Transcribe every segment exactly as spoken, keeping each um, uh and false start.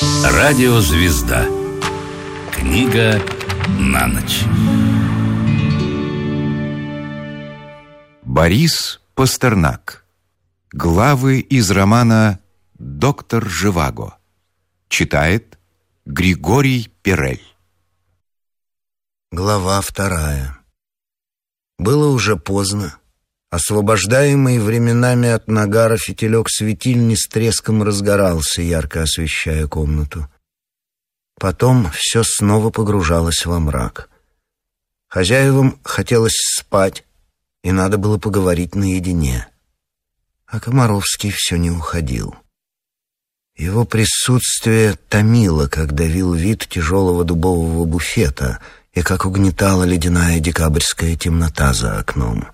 Радиозвезда. Книга на ночь. Борис Пастернак. Главы из романа «Доктор Живаго». Читает Григорий Перель. Глава вторая. Было уже поздно. Освобождаемый временами от нагара фитилек светильни с треском разгорался, ярко освещая комнату. Потом все снова погружалось во мрак. Хозяевам хотелось спать, и надо было поговорить наедине. А Комаровский все не уходил. Его присутствие томило, как давил вид тяжелого дубового буфета и как угнетала ледяная декабрьская темнота за окном.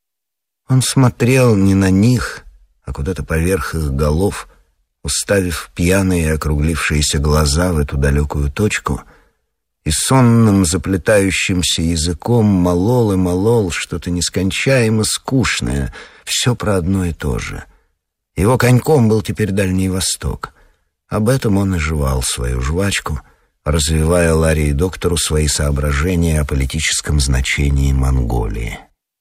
Он смотрел не на них, а куда-то поверх их голов, уставив пьяные и округлившиеся глаза в эту далекую точку, и сонным заплетающимся языком молол и молол что-то нескончаемо скучное, все про одно и то же. Его коньком был теперь Дальний Восток. Об этом он и жевал свою жвачку, развивая Ларе и доктору свои соображения о политическом значении Монголии.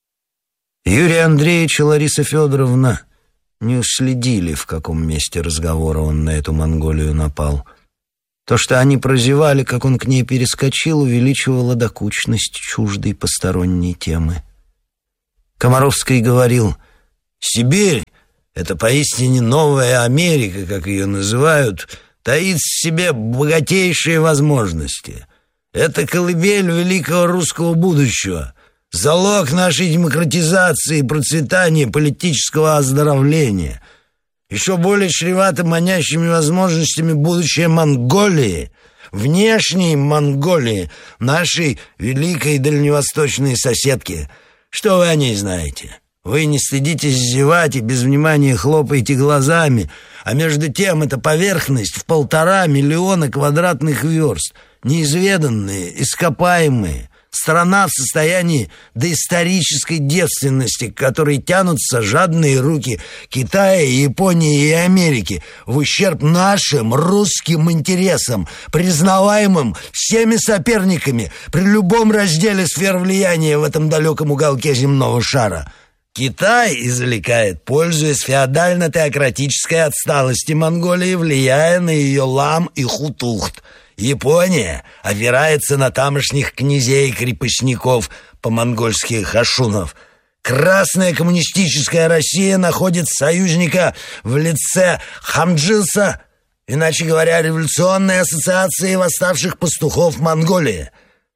Юрий Андреевич и Лариса Федоровна не уследили, в каком месте разговора он на эту Монголию напал. То, что они прозевали, как он к ней перескочил, увеличивало докучность чуждой посторонней темы. Комаровский говорил: «Сибирь — это поистине новая Америка, как ее называют, таит в себе богатейшие возможности. Это колыбель великого русского будущего, залог нашей демократизации и процветания политического оздоровления. Еще более чревато манящими возможностями будущее Монголии, внешней Монголии, нашей великой дальневосточной соседки. Что вы о ней знаете? Вы не стыдитесь зевать и без внимания хлопаете глазами, а между тем это поверхность в полтора миллиона квадратных верст, неизведанные, ископаемые. Страна в состоянии доисторической девственности, к которой тянутся жадные руки Китая, Японии и Америки в ущерб нашим русским интересам, признаваемым всеми соперниками при любом разделе сфер влияния в этом далеком уголке земного шара. Китай извлекает, пользуясь феодально-теократической отсталостью Монголии, влияя на ее лам и хутухт. Япония опирается на тамошних князей-крепостников по-монгольски хашунов. Красная коммунистическая Россия находит союзника в лице Хамджиса, иначе говоря, революционной ассоциации восставших пастухов Монголии.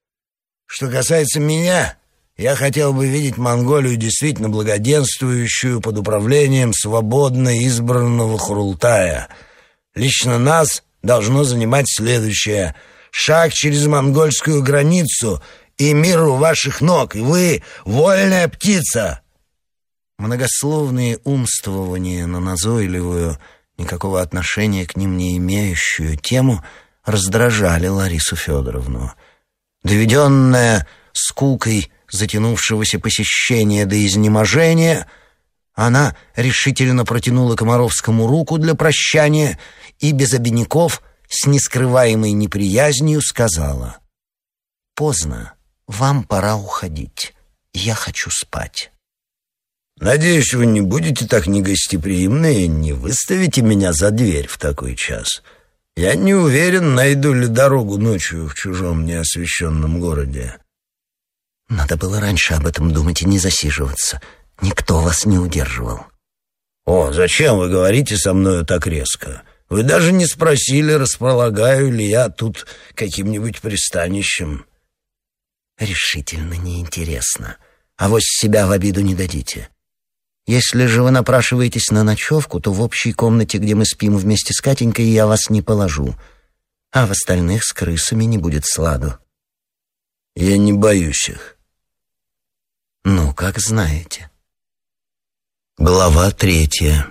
Что касается меня, я хотел бы видеть Монголию действительно благоденствующую под управлением свободно избранного Хурултая. Лично нас должно занимать следующее: шаг через монгольскую границу, и мир у ваших ног, и вы вольная птица. Многословные умствования на назойливую, никакого отношения к ним не имеющую тему раздражали Ларису Федоровну. Доведенная скукой затянувшегося посещения до изнеможения, она решительно протянула Комаровскому руку для прощания и без обиняков, с нескрываемой неприязнью сказала: «Поздно, вам пора уходить, я хочу спать». «Надеюсь, вы не будете так негостеприимны и не выставите меня за дверь в такой час. Я не уверен, найду ли дорогу ночью в чужом неосвещенном городе». «Надо было раньше об этом думать и не засиживаться. Никто вас не удерживал». «О, зачем вы говорите со мною так резко? Вы даже не спросили, располагаю ли я тут каким-нибудь пристанищем». «Решительно неинтересно. Авось себя в обиду не дадите. Если же вы напрашиваетесь на ночевку, то в общей комнате, где мы спим вместе с Катенькой, я вас не положу, а в остальных с крысами не будет сладу». «Я не боюсь их». «Ну, как знаете». Глава третья.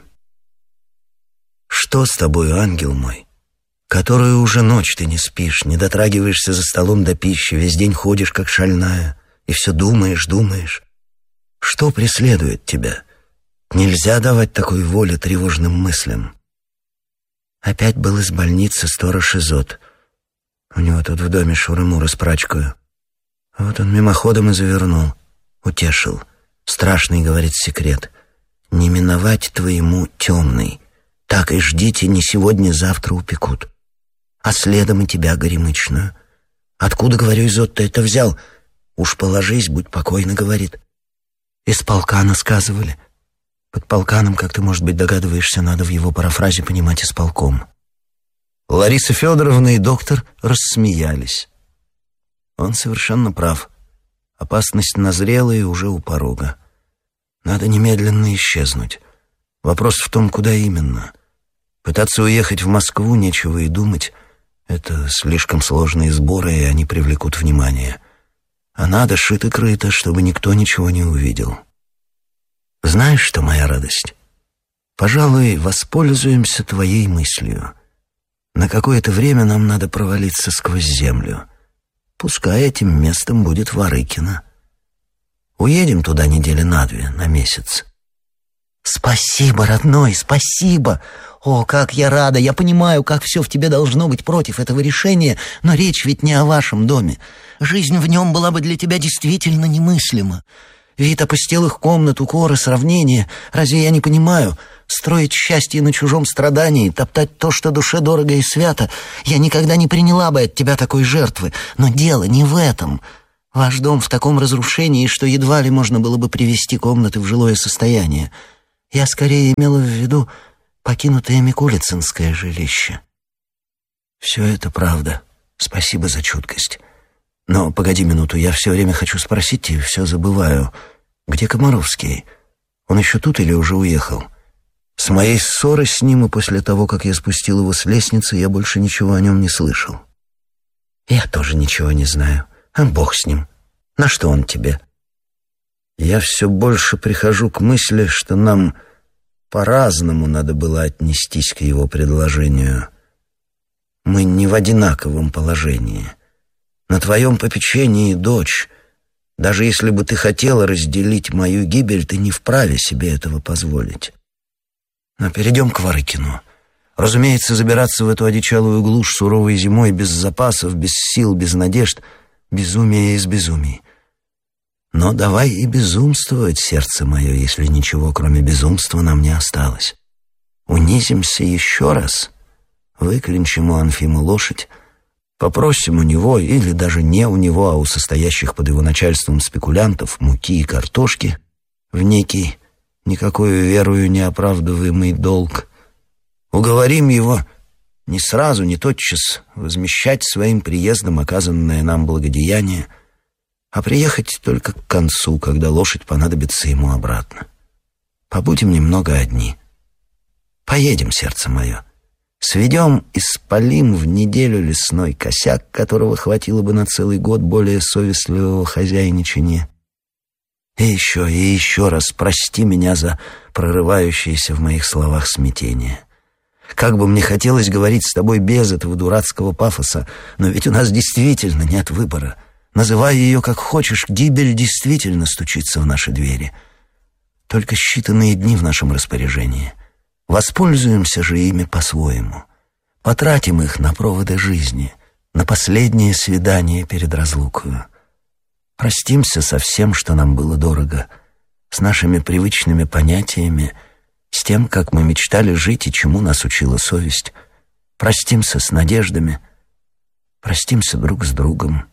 «Что с тобой, ангел мой? Которую уже ночь ты не спишь, не дотрагиваешься за столом до пищи, весь день ходишь, как шальная, и все думаешь, думаешь. Что преследует тебя? Нельзя давать такой воле тревожным мыслям». Опять был из больницы сторож Изот. У него тут в доме шуры-муры с прачкою. Вот он мимоходом и завернул. Утешил. Страшный, говорит, секрет. Не миновать твоему темный. Так и ждите, не сегодня-завтра упекут. А следом и тебя, горемычную. Откуда, говорю, Изот, ты это взял? Уж положись, будь покойно, говорит. Из полкана сказывали. Под полканом, как ты, может быть, догадываешься, надо в его парафразе понимать исполком. Лариса Федоровна и доктор рассмеялись. Он совершенно прав. Опасность назрела и уже у порога. Надо немедленно исчезнуть. Вопрос в том, куда именно. Пытаться уехать в Москву нечего и думать. Это слишком сложные сборы, и они привлекут внимание. А надо шито-крыто, чтобы никто ничего не увидел. Знаешь, что моя радость? Пожалуй, воспользуемся твоей мыслью. На какое-то время нам надо провалиться сквозь землю. Пускай этим местом будет Ворыкино. Уедем туда недели на две, на месяц. Спасибо, родной, спасибо. О, как я рада, я понимаю, как все в тебе должно быть против этого решения, но речь ведь не о вашем доме. Жизнь в нем была бы для тебя действительно немыслима. Вид опустелых комнат, укоры, сравнения. Разве я не понимаю? Строить счастье на чужом страдании, топтать то, что душе дорого и свято. Я никогда не приняла бы от тебя такой жертвы. Но дело не в этом. Ваш дом в таком разрушении, что едва ли можно было бы привести комнаты в жилое состояние. Я скорее имела в виду покинутое Микулицинское жилище. Все это правда. Спасибо за чуткость. Но погоди минуту, я все время хочу спросить и все забываю. Где Комаровский? Он еще тут или уже уехал? С моей ссоры с ним и после того, как я спустил его с лестницы, я больше ничего о нем не слышал. Я тоже ничего не знаю. А бог с ним. На что он тебе? Я все больше прихожу к мысли, что нам по-разному надо было отнестись к его предложению. Мы не в одинаковом положении. На твоем попечении дочь. Даже если бы ты хотела разделить мою гибель, ты не вправе себе этого позволить. Но перейдем к Ворыкину. Разумеется, забираться в эту одичалую глушь суровой зимой без запасов, без сил, без надежд — безумие из безумий. Но давай и безумствовать, сердце мое, если ничего, кроме безумства, нам не осталось. Унизимся еще раз, выклинчим у Анфимы лошадь, попросим у него, или даже не у него, а у состоящих под его начальством спекулянтов, муки и картошки, в некий, никакую верою не оправдываемый долг. Уговорим его не сразу, не тотчас возмещать своим приездом оказанное нам благодеяние, а приехать только к концу, когда лошадь понадобится ему обратно. Побудем немного одни. Поедем, сердце мое. Сведем и спалим в неделю лесной косяк, которого хватило бы на целый год более совестливого хозяйничания. И еще, и еще раз прости меня за прорывающееся в моих словах смятение. Как бы мне хотелось говорить с тобой без этого дурацкого пафоса, но ведь у нас действительно нет выбора. Называй ее как хочешь, гибель действительно стучится в наши двери. Только считанные дни в нашем распоряжении. Воспользуемся же ими по-своему. Потратим их на проводы жизни, на последнее свидание перед разлукою. Простимся со всем, что нам было дорого, с нашими привычными понятиями, с тем, как мы мечтали жить и чему нас учила совесть. Простимся с надеждами, простимся друг с другом.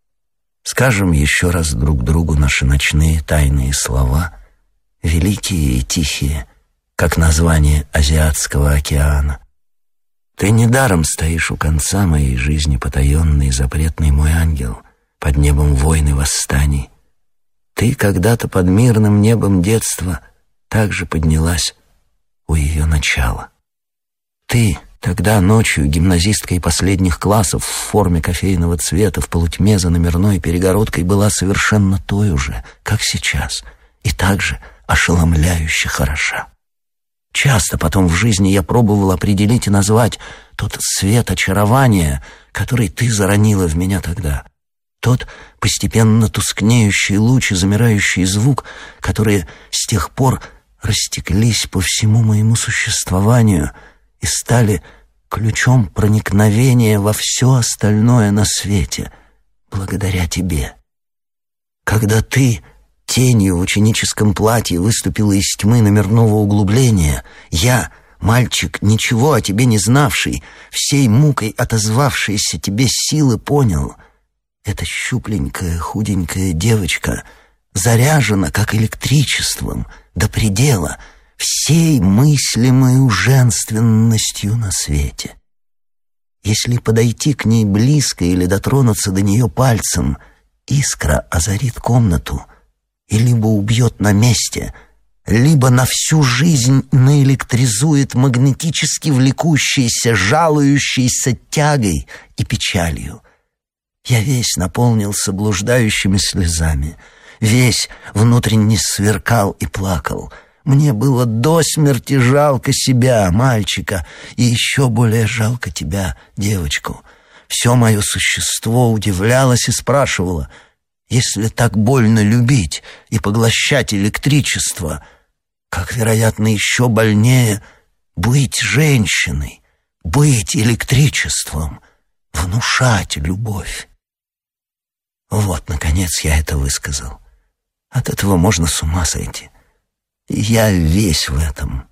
Скажем еще раз друг другу наши ночные тайные слова, великие и тихие, как название Азиатского океана. Ты недаром стоишь у конца моей жизни, потаенный и запретный мой ангел, под небом войн и восстаний. Ты когда-то под мирным небом детства также поднялась у ее начала. Ты тогда ночью гимназисткой последних классов в форме кофейного цвета в полутьме за номерной перегородкой была совершенно той же, как сейчас, и также ошеломляюще хороша. Часто потом в жизни я пробовал определить и назвать тот свет очарования, который ты заронила в меня тогда, тот постепенно тускнеющий луч и замирающий звук, которые с тех пор растеклись по всему моему существованию и стали ключом проникновения во все остальное на свете, благодаря тебе. Когда ты тенью в ученическом платье выступила из тьмы номерного углубления, я, мальчик, ничего о тебе не знавший, всей мукой отозвавшейся тебе силы, понял — эта щупленькая, худенькая девочка заряжена, как электричеством, до предела, всей мыслимой женственностью на свете. Если подойти к ней близко или дотронуться до нее пальцем, искра озарит комнату и либо убьет на месте, либо на всю жизнь наэлектризует магнетически влекущейся, жалующейся тягой и печалью. Я весь наполнился блуждающими слезами, весь внутренне сверкал и плакал. Мне было до смерти жалко себя, мальчика, и еще более жалко тебя, девочку. Все мое существо удивлялось и спрашивало: если так больно любить и поглощать электричество, как, вероятно, еще больнее быть женщиной, быть электричеством, внушать любовь. Вот, наконец, я это высказал. От этого можно с ума сойти. И я весь в этом.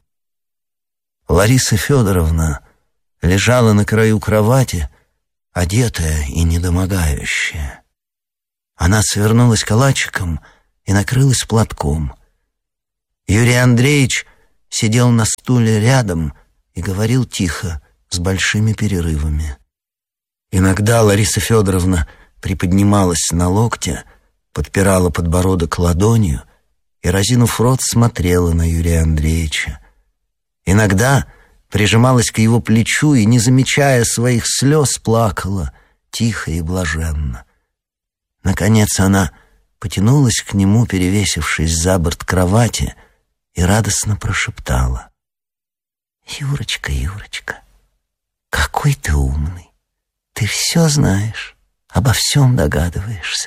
Лариса Федоровна лежала на краю кровати, одетая и недомогающая. Она свернулась калачиком и накрылась платком. Юрий Андреевич сидел на стуле рядом и говорил тихо, с большими перерывами. Иногда Лариса Федоровна приподнималась на локте, подпирала подбородок ладонью и, разинув рот, смотрела на Юрия Андреевича. Иногда прижималась к его плечу и, не замечая своих слез, плакала тихо и блаженно. Наконец она потянулась к нему, перевесившись за борт кровати, и радостно прошептала: «Юрочка, Юрочка, какой ты умный! Ты все знаешь, обо всем догадываешься.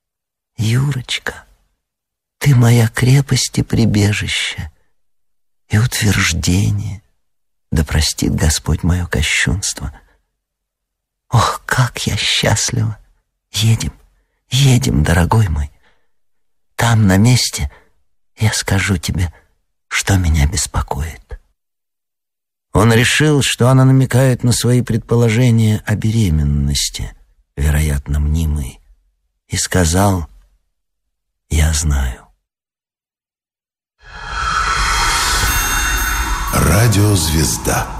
Юрочка, ты моя крепость и прибежище, и утверждение, да простит Господь мое кощунство. Ох, как я счастлива! Едем, едем, дорогой мой. Там, на месте, я скажу тебе, что меня беспокоит». Он решил, что она намекает на свои предположения о беременности, вероятно, мнимой, и сказал: «Я знаю». Радиозвезда.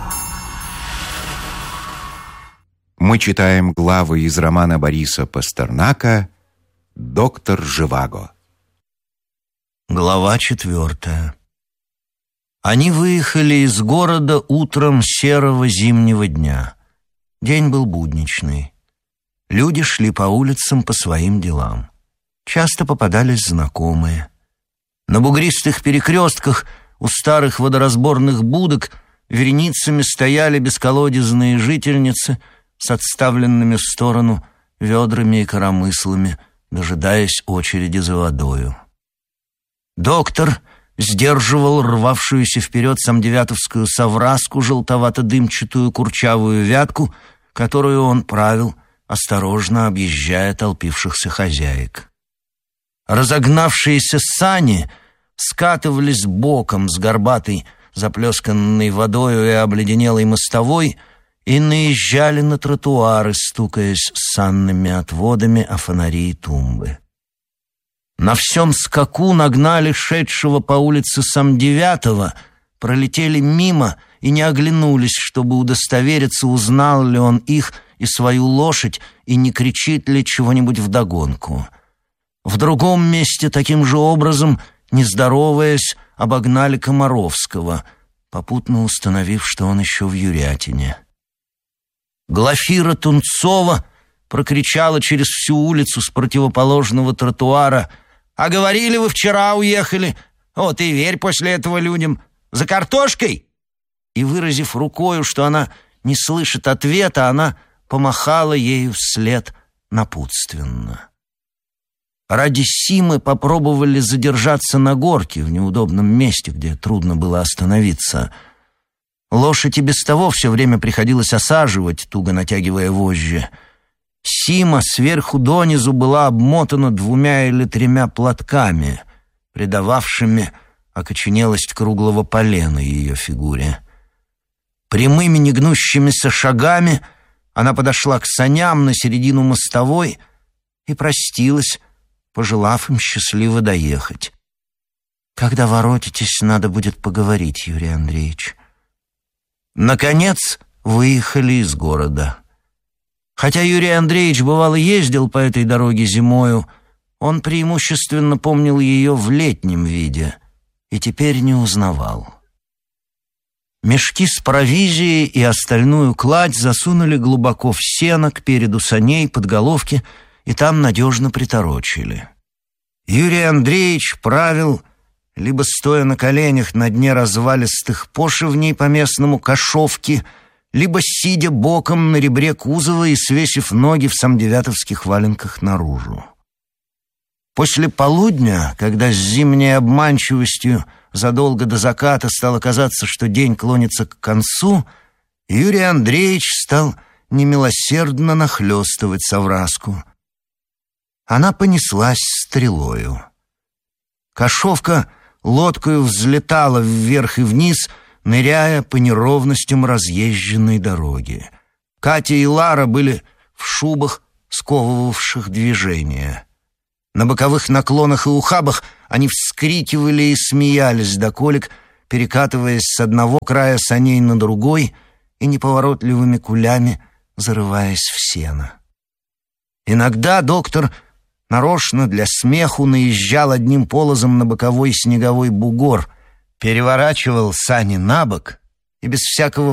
Мы читаем главы из романа Бориса Пастернака «Доктор Живаго». Глава четвертая. Они выехали из города утром серого зимнего дня. День был будничный. Люди шли по улицам по своим делам. Часто попадались знакомые. На бугристых перекрестках у старых водоразборных будок вереницами стояли бесколодезные жительницы с отставленными в сторону ведрами и коромыслами, дожидаясь очереди за водою. Доктор сдерживал рвавшуюся вперед самдевятовскую совраску, желтовато-дымчатую курчавую вятку, которую он правил, осторожно объезжая толпившихся хозяек. Разогнавшиеся сани скатывались боком с горбатой, заплесканной водою и обледенелой мостовой, и наезжали на тротуары, стукаясь с санными отводами о фонари и тумбы. На всем скаку нагнали шедшего по улице Самдевятова, пролетели мимо и не оглянулись, чтобы удостовериться, узнал ли он их и свою лошадь, и не кричит ли чего-нибудь вдогонку. В другом месте таким же образом, не здороваясь, обогнали Комаровского, попутно установив, что он еще в Юрятине. Глафира Тунцова прокричала через всю улицу с противоположного тротуара: «А говорили, вы вчера уехали. Вот и верь после этого людям. За картошкой?» И, выразив рукою, что она не слышит ответа, она помахала ею вслед напутственно. Ради Симы попробовали задержаться на горке в неудобном месте, где трудно было остановиться. Лошадь и без того все время приходилось осаживать, туго натягивая вожжи. Сима сверху донизу была обмотана двумя или тремя платками, придававшими окоченелость круглого полена ее фигуре. Прямыми негнущимися шагами она подошла к саням на середину мостовой и простилась, пожелав им счастливо доехать. «Когда воротитесь, надо будет поговорить, Юрий Андреевич». Наконец выехали из города. Хотя Юрий Андреевич бывало ездил по этой дороге зимою, он преимущественно помнил ее в летнем виде и теперь не узнавал. Мешки с провизией и остальную кладь засунули глубоко в сено к переду саней, подголовки, и там надежно приторочили. Юрий Андреевич правил, либо стоя на коленях на дне развалистых пошивней по местному кошовке, либо сидя боком на ребре кузова и свесив ноги в самдевятовских валенках наружу. После полудня, когда с зимней обманчивостью задолго до заката стало казаться, что день клонится к концу, Юрий Андреевич стал немилосердно нахлёстывать совраску. Она понеслась стрелою. Кошовка лодкою взлетала вверх и вниз, ныряя по неровностям разъезженной дороги. Катя и Лара были в шубах, сковывавших движение. На боковых наклонах и ухабах они вскрикивали и смеялись до колик, перекатываясь с одного края саней на другой и неповоротливыми кулями зарываясь в сено. Иногда доктор нарочно для смеху наезжал одним полозом на боковой снеговой бугор, переворачивал сани на бок и без всякого